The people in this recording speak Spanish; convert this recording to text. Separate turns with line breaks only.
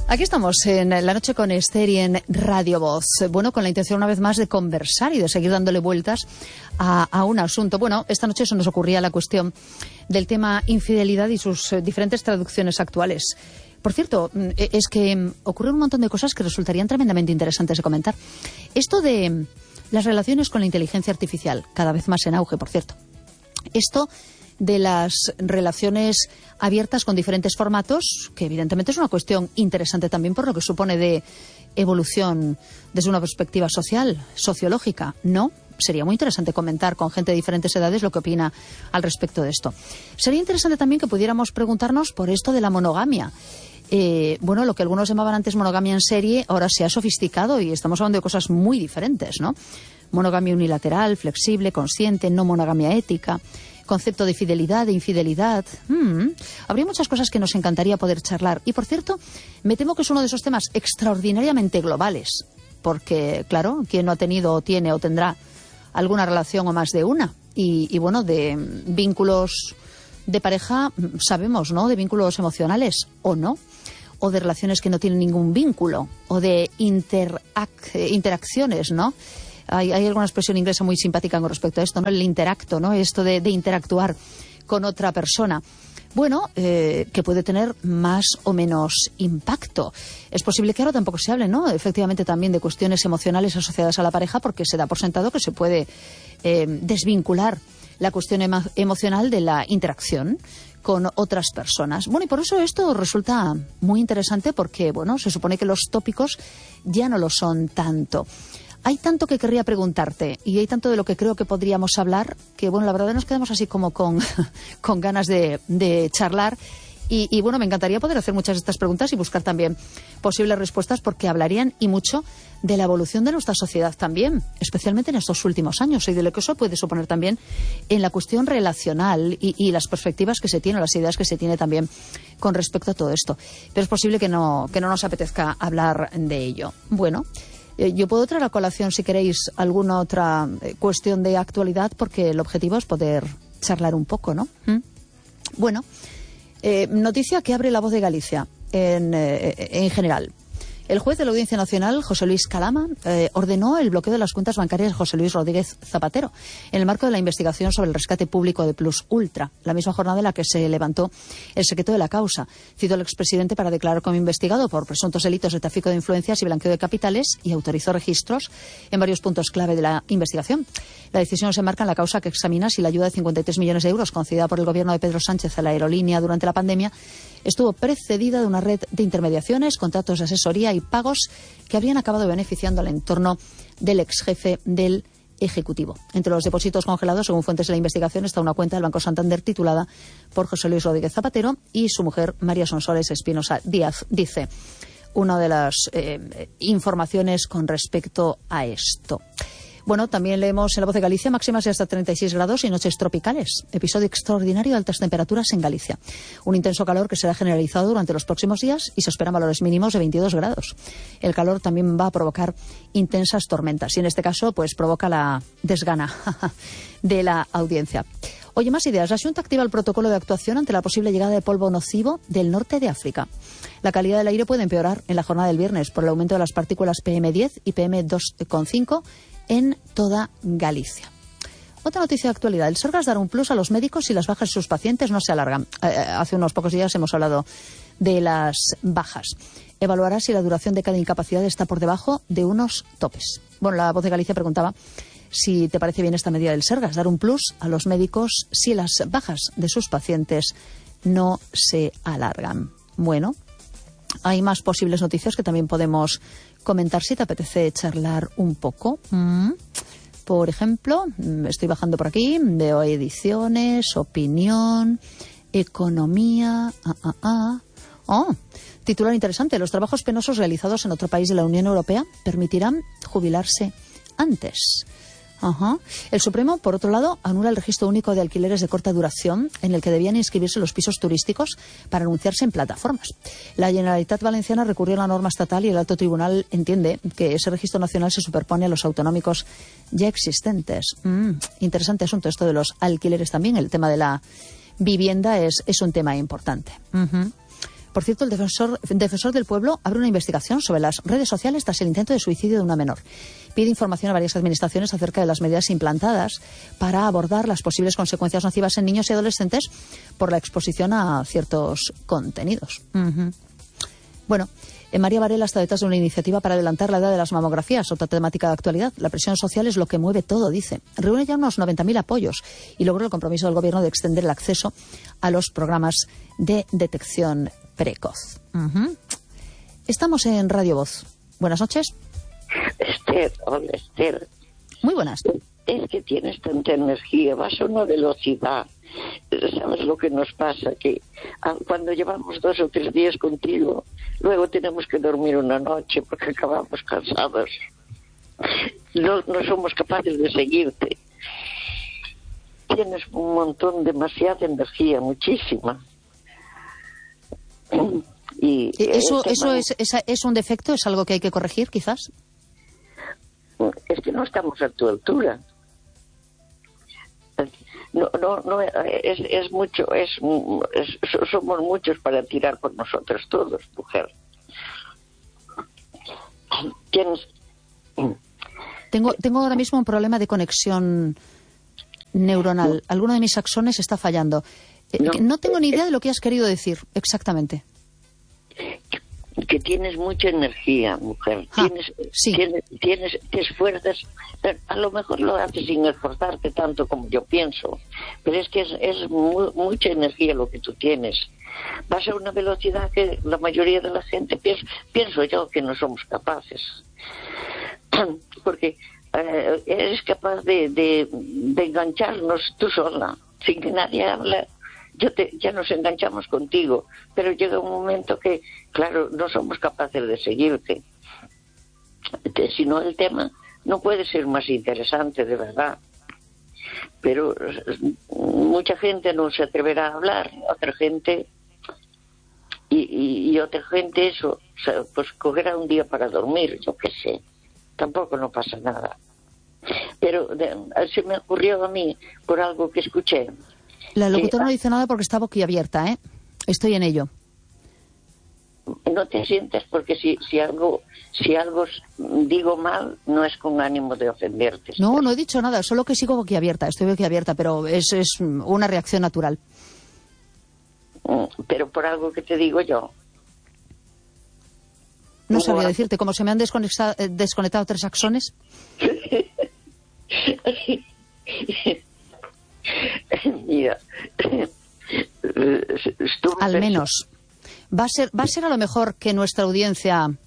Aquí estamos en La Noche con Esther y en Radio Voz. Bueno, con la intención una vez más de conversar y de seguir dándole vueltas a un asunto. Bueno, esta noche se nos ocurría la cuestión del tema infidelidad y sus diferentes traducciones actuales. Por cierto, es que ocurren un montón de cosas que resultarían tremendamente interesantes de comentar. Esto de las relaciones con la inteligencia artificial, cada vez más en auge, por cierto. Esto de las relaciones abiertas con diferentes formatos, que evidentemente es una cuestión interesante también por lo que supone de evolución desde una perspectiva social, sociológica, ¿no? Sería muy interesante comentar con gente de diferentes edades lo que opina al respecto de esto. Sería interesante también que pudiéramos preguntarnos por esto de la monogamia. Bueno, lo que algunos llamaban antes monogamia en serie, ahora se ha sofisticado y estamos hablando de cosas muy diferentes, ¿no? Monogamia unilateral, flexible, consciente, no monogamia ética, concepto de fidelidad, de infidelidad. Habría muchas cosas que nos encantaría poder charlar. Y, por cierto, me temo que es uno de esos temas extraordinariamente globales, porque, claro, quien no ha tenido o tiene o tendrá alguna relación o más de una. Y bueno, de vínculos de pareja sabemos, ¿no? De vínculos emocionales o no, o de relaciones que no tienen ningún vínculo, o de interacciones, ¿no? Hay alguna expresión inglesa muy simpática con respecto a esto, ¿no? El interacto, ¿no? Esto de interactuar con otra persona. Bueno, que puede tener más o menos impacto. Es posible que ahora tampoco se hable, ¿no? Efectivamente también de cuestiones emocionales asociadas a la pareja, porque se da por sentado que se puede desvincular la cuestión emocional de la interacción con otras personas. Bueno, y por eso esto resulta muy interesante porque, bueno, se supone que los tópicos ya no lo son tanto. Hay tanto que querría preguntarte y hay tanto de lo que creo que podríamos hablar que, bueno, la verdad nos quedamos así como con ganas de charlar y, bueno, me encantaría poder hacer muchas de estas preguntas y buscar también posibles respuestas porque hablarían y mucho de la evolución de nuestra sociedad también, especialmente en estos últimos años y de lo que eso puede suponer también en la cuestión relacional y las perspectivas que se tienen, las ideas que se tiene también con respecto a todo esto. Pero es posible que no nos apetezca hablar de ello. Bueno, yo puedo traer a colación, si queréis, alguna otra cuestión de actualidad, porque el objetivo es poder charlar un poco, ¿no? Bueno, noticia que abre La Voz de Galicia en general. El juez de la Audiencia Nacional, José Luis Calama, ordenó el bloqueo de las cuentas bancarias de José Luis Rodríguez Zapatero en el marco de la investigación sobre el rescate público de Plus Ultra, la misma jornada en la que se levantó el secreto de la causa. Citó al expresidente para declarar como investigado por presuntos delitos de tráfico de influencias y blanqueo de capitales y autorizó registros en varios puntos clave de la investigación. La decisión se enmarca en la causa que examina si la ayuda de 53 millones de euros concedida por el gobierno de Pedro Sánchez a la aerolínea durante la pandemia estuvo precedida de una red de intermediaciones, contratos de asesoría y pagos que habrían acabado beneficiando al entorno del ex jefe del Ejecutivo. Entre los depósitos congelados, según fuentes de la investigación, está una cuenta del Banco Santander titulada por José Luis Rodríguez Zapatero y su mujer María Sonsoles Espinosa Díaz, dice una de las informaciones con respecto a esto. Bueno, también leemos en La Voz de Galicia máximas de hasta 36 grados y noches tropicales. Episodio extraordinario de altas temperaturas en Galicia. Un intenso calor que será generalizado durante los próximos días y se esperan valores mínimos de 22 grados. El calor también va a provocar intensas tormentas y en este caso pues provoca la desgana de la audiencia. Oye, más ideas. La Xunta activa el protocolo de actuación ante la posible llegada de polvo nocivo del norte de África. La calidad del aire puede empeorar en la jornada del viernes por el aumento de las partículas PM10 y PM2,5 en toda Galicia. Otra noticia de actualidad. El Sergas dará un plus a los médicos si las bajas de sus pacientes no se alargan. Hace unos pocos días hemos hablado de las bajas. Evaluará si la duración de cada incapacidad está por debajo de unos topes. Bueno, La Voz de Galicia preguntaba si te parece bien esta medida del Sergas, dar un plus a los médicos si las bajas de sus pacientes no se alargan. Bueno, hay más posibles noticias que también podemos comentar si te apetece charlar un poco. Por ejemplo, estoy bajando por aquí, veo ediciones, opinión, economía. Titular interesante. Los trabajos penosos realizados en otro país de la Unión Europea permitirán jubilarse antes. El Supremo, por otro lado, anula el registro único de alquileres de corta duración en el que debían inscribirse los pisos turísticos para anunciarse en plataformas. La Generalitat Valenciana recurrió a la norma estatal y el Alto Tribunal entiende que ese registro nacional se superpone a los autonómicos ya existentes. Interesante asunto esto de los alquileres también. El tema de la vivienda es un tema importante. Por cierto, el defensor del pueblo abre una investigación sobre las redes sociales tras el intento de suicidio de una menor. Pide información a varias administraciones acerca de las medidas implantadas para abordar las posibles consecuencias nocivas en niños y adolescentes por la exposición a ciertos contenidos. Bueno, María Varela está detrás de una iniciativa para adelantar la edad de las mamografías, otra temática de actualidad. La presión social es lo que mueve todo, dice. Reúne ya unos 90.000 apoyos y logró el compromiso del Gobierno de extender el acceso a los programas de detección precoz. Estamos en Radio Voz. Buenas noches.
Esther, hola Esther.
Muy buenas.
Es que tienes tanta energía, vas a una velocidad. ¿Sabes lo que nos pasa? Que cuando llevamos 2 o 3 días contigo, luego tenemos que dormir una noche porque acabamos cansados. No somos capaces de seguirte. Tienes un montón, demasiada energía, muchísima. Y
¿Eso es un defecto? ¿Es algo que hay que corregir, quizás?
Es que no estamos a tu altura. No, es mucho, somos muchos para tirar por nosotros todos, mujer.
Tengo ahora mismo un problema de conexión neuronal. Alguno de mis axones está fallando. No tengo ni idea de lo que has querido decir exactamente.
Que tienes mucha energía, mujer.
Sí.
Te esfuerzas. A lo mejor lo haces sin esforzarte tanto como yo pienso, pero es que es mucha energía lo que tú tienes. Vas a una velocidad que la mayoría de la gente pienso yo que no somos capaces, porque eres capaz de engancharnos tú sola, sin que nadie hable. Ya nos enganchamos contigo, pero llega un momento que, claro, no somos capaces de seguirte. Si no, el tema no puede ser más interesante, de verdad. Pero mucha gente no se atreverá a hablar, otra gente y otra gente eso, o sea, pues cogerá un día para dormir, yo qué sé. Tampoco no pasa nada. Pero se me ocurrió a mí por algo que escuché.
La locutora no dice nada porque está boquiabierta, ¿eh? Estoy en ello.
No te sientes porque si algo digo mal, no es con ánimo de ofenderte.
No he dicho nada, solo que sigo boquiabierta. Estoy boquiabierta, pero es una reacción natural.
Pero por algo que te digo yo.
No sabría decirte, como se me han desconectado 3 axones.
Mira,
al menos va a ser a lo mejor que nuestra audiencia